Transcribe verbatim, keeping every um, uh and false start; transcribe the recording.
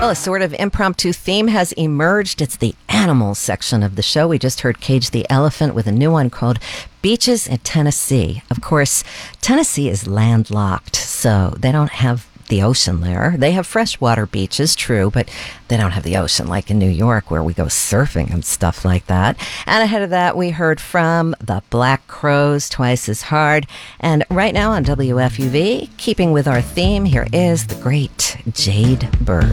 Well, a sort of impromptu theme has emerged. It's the animals section of the show. We just heard Cage the Elephant with a new one called Beaches in Tennessee. Of course, Tennessee is landlocked, so they don't have the ocean there. They have freshwater beaches, true, but they don't have the ocean like in New York where we go surfing and stuff like that. And ahead of that, we heard from the Black Crowes, Twice as Hard. And right now on W F U V, keeping with our theme, here is the great Jade Bird.